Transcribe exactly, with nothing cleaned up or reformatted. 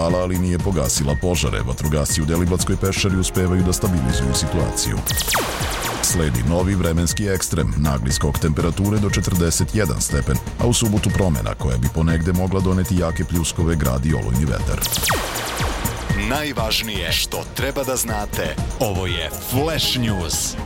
pala, ali nije pogasila požare. Vatrogasci u Deliblatskoj peščari uspevaju da stabilizuju situaciju. Sledi novi vremenski ekstrem, nagli skok temperature do četrdeset jedan stepen, a u subotu promena koja bi ponegde mogla doneti jake pljuskove, grad i olujni vetar. Najvažnije što treba da znate, ovo je Flash News.